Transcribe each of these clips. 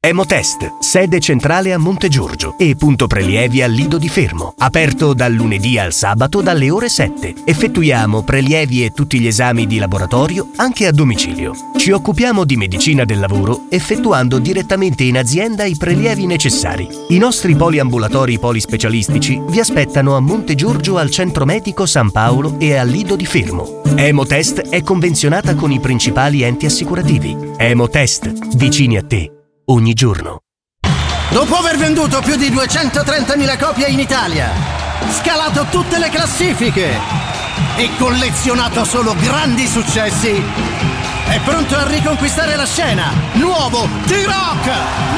Emotest, sede centrale a Montegiorgio e punto prelievi a Lido di Fermo. Aperto dal lunedì al sabato dalle ore 7. Effettuiamo prelievi e tutti gli esami di laboratorio anche a domicilio. Ci occupiamo di medicina del lavoro effettuando direttamente in azienda i prelievi necessari. I nostri poliambulatori polispecialistici vi aspettano a Montegiorgio al Centro Medico San Paolo e a Lido di Fermo. Emotest è convenzionata con i principali enti assicurativi. Emotest, vicini a te ogni giorno. Dopo aver venduto più di 230.000 copie in Italia, scalato tutte le classifiche e collezionato solo grandi successi, è pronto a riconquistare la scena. Nuovo T-Rock!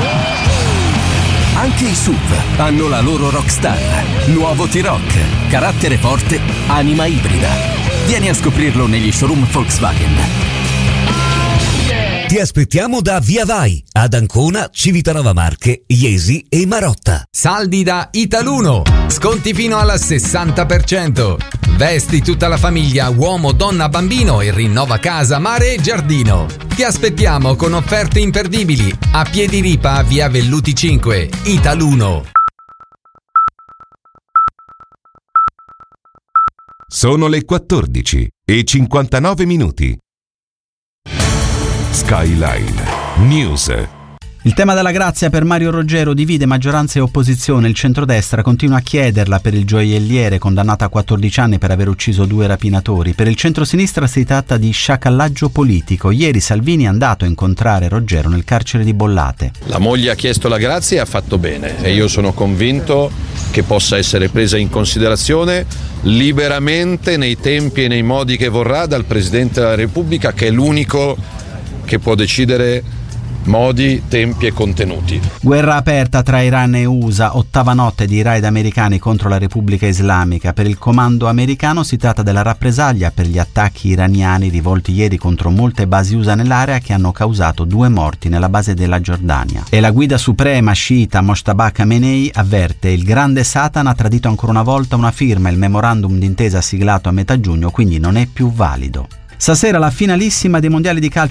Anche i SUV hanno la loro rockstar. Nuovo T-Rock, carattere forte, anima ibrida. Vieni a scoprirlo negli showroom Volkswagen. Ti aspettiamo da Via Vai, ad Ancona, Civitanova Marche, Iesi e Marotta. Saldi da Italuno, sconti fino al 60%. Vesti tutta la famiglia, uomo, donna, bambino e rinnova casa, mare e giardino. Ti aspettiamo con offerte imperdibili a Piediripa, via Velluti 5, Italuno. Sono le 14:59. Skyline News. Il tema della grazia per Mario Roggero divide maggioranza e opposizione. Il centrodestra continua a chiederla per il gioielliere condannato a 14 anni per aver ucciso 2 rapinatori. Per il centrosinistra si tratta di sciacallaggio politico. Ieri Salvini è andato a incontrare Roggero nel carcere di Bollate. La moglie ha chiesto la grazia e ha fatto bene e io sono convinto che possa essere presa in considerazione liberamente nei tempi e nei modi che vorrà dal Presidente della Repubblica, che è l'unico che può decidere modi, tempi e contenuti. Guerra aperta tra Iran e USA, 8ª notte di raid americani contro la Repubblica Islamica. Per il comando americano si tratta della rappresaglia per gli attacchi iraniani rivolti ieri contro molte basi USA nell'area, che hanno causato 2 morti nella base della Giordania. E la guida suprema sciita Mojtaba Khamenei avverte: il grande Satana ha tradito ancora una volta una firma, il memorandum d'intesa siglato a metà giugno quindi non è più valido. Stasera la finalissima dei mondiali di calcio